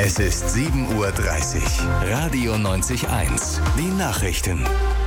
Es ist 7:30 Uhr. Radio 90.1. Die Nachrichten.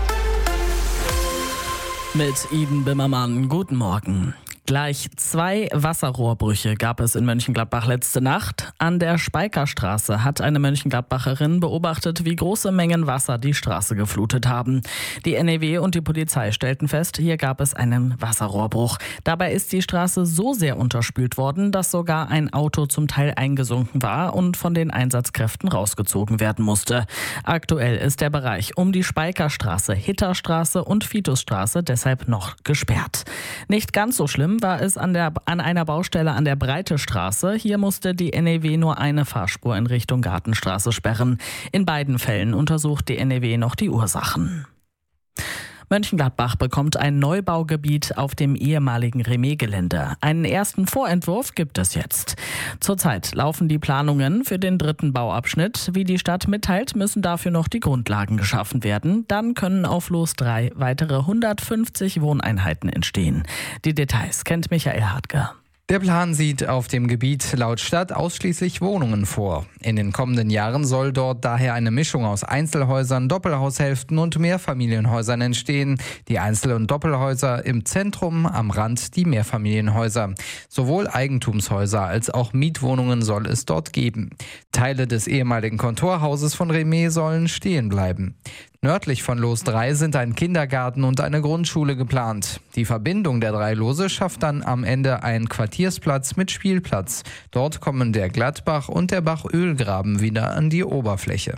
Mit Iden Bimmermann, guten Morgen. Gleich 2 Wasserrohrbrüche gab es in Mönchengladbach letzte Nacht. An der Speikerstraße hat eine Mönchengladbacherin beobachtet, wie große Mengen Wasser die Straße geflutet haben. Die NEW und die Polizei stellten fest, hier gab es einen Wasserrohrbruch. Dabei ist die Straße so sehr unterspült worden, dass sogar ein Auto zum Teil eingesunken war und von den Einsatzkräften rausgezogen werden musste. Aktuell ist der Bereich um die Speikerstraße, Hitterstraße und Vitusstraße deshalb noch gesperrt. Nicht ganz so schlimm war es an einer Baustelle an der Breitestraße. Hier musste die NEW nur eine Fahrspur in Richtung Gartenstraße sperren. In beiden Fällen untersucht die NEW noch die Ursachen. Mönchengladbach bekommt ein Neubaugebiet auf dem ehemaligen Remet-Gelände. Einen ersten Vorentwurf gibt es jetzt. Zurzeit laufen die Planungen für den 3. Bauabschnitt. Wie die Stadt mitteilt, müssen dafür noch die Grundlagen geschaffen werden. Dann können auf Los 3 weitere 150 Wohneinheiten entstehen. Die Details kennt Michael Hartke. Der Plan sieht auf dem Gebiet laut Stadt ausschließlich Wohnungen vor. In den kommenden Jahren soll dort daher eine Mischung aus Einzelhäusern, Doppelhaushälften und Mehrfamilienhäusern entstehen. Die Einzel- und Doppelhäuser im Zentrum, am Rand die Mehrfamilienhäuser. Sowohl Eigentumshäuser als auch Mietwohnungen soll es dort geben. Teile des ehemaligen Kontorhauses von Remet sollen stehen bleiben. Nördlich von Los 3 sind ein Kindergarten und eine Grundschule geplant. Die Verbindung der 3 Lose schafft dann am Ende einen Quartiersplatz mit Spielplatz. Dort kommen der Gladbach und der Bach Ölgraben wieder an die Oberfläche.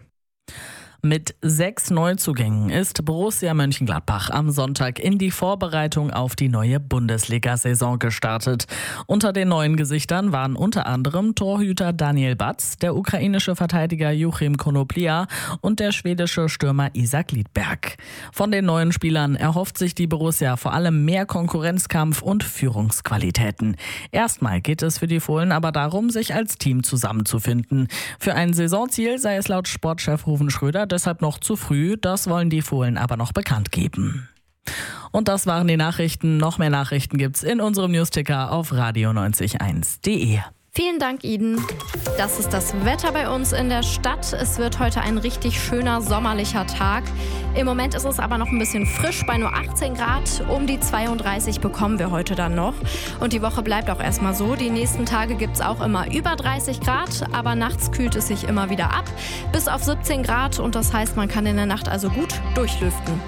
Mit 6 Neuzugängen ist Borussia Mönchengladbach am Sonntag in die Vorbereitung auf die neue Bundesliga-Saison gestartet. Unter den neuen Gesichtern waren unter anderem Torhüter Daniel Batz, der ukrainische Verteidiger Joachim Konoplia und der schwedische Stürmer Isak Lidberg. Von den neuen Spielern erhofft sich die Borussia vor allem mehr Konkurrenzkampf und Führungsqualitäten. Erstmal geht es für die Fohlen aber darum, sich als Team zusammenzufinden. Für ein Saisonziel sei es laut Sportchef Ruven Schröder deshalb noch zu früh, das wollen die Fohlen aber noch bekannt geben. Und das waren die Nachrichten. Noch mehr Nachrichten gibt's in unserem Newsticker auf radio901.de. Vielen Dank, Iden. Das ist das Wetter bei uns in der Stadt. Es wird heute ein richtig schöner sommerlicher Tag. Im Moment ist es aber noch ein bisschen frisch bei nur 18 Grad. Um die 32 bekommen wir heute dann noch. Und die Woche bleibt auch erstmal so. Die nächsten Tage gibt es auch immer über 30 Grad, aber nachts kühlt es sich immer wieder ab. Bis auf 17 Grad und das heißt, man kann in der Nacht also gut durchlüften.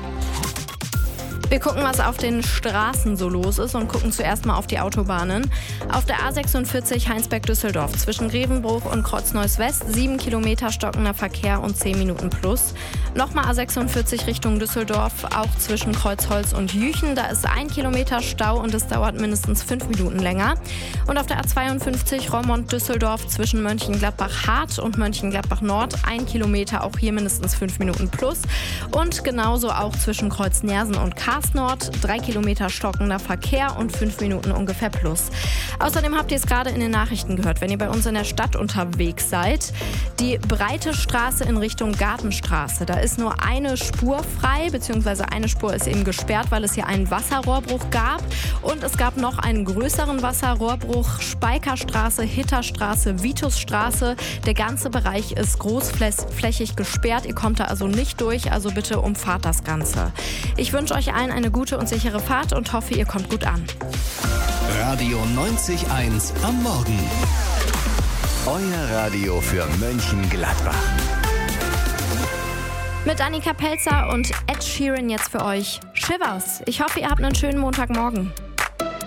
Wir gucken, was auf den Straßen so los ist und gucken zuerst mal auf die Autobahnen. Auf der A46 Heinsberg-Düsseldorf zwischen Grevenbruch und Krotzneuss-West 7 Kilometer stockender Verkehr und 10 Minuten plus. Nochmal A46 Richtung Düsseldorf, auch zwischen Kreuzholz und Jüchen. Da ist 1 Kilometer Stau und es dauert mindestens 5 Minuten länger. Und auf der A52 Roermond-Düsseldorf zwischen Mönchengladbach-Hart und Mönchengladbach-Nord 1 Kilometer, auch hier mindestens 5 Minuten plus. Und genauso auch zwischen Kreuz-Nersen und Nord 3 Kilometer stockender Verkehr und 5 Minuten ungefähr plus. Außerdem habt ihr es gerade in den Nachrichten gehört, wenn ihr bei uns in der Stadt unterwegs seid. Die breite Straße in Richtung Gartenstraße, da ist nur eine Spur frei, beziehungsweise eine Spur ist eben gesperrt, weil es hier einen Wasserrohrbruch gab. Und es gab noch einen größeren Wasserrohrbruch, Speikerstraße, Hitterstraße, Vitusstraße. Der ganze Bereich ist großflächig gesperrt. Ihr kommt da also nicht durch, also bitte umfahrt das Ganze. Ich wünsche euch allen eine gute und sichere Fahrt und hoffe, ihr kommt gut an. Radio 90.1 am Morgen. Euer Radio für Mönchengladbach. Mit Annika Pelzer und Ed Sheeran jetzt für euch Shivers. Ich hoffe, ihr habt einen schönen Montagmorgen.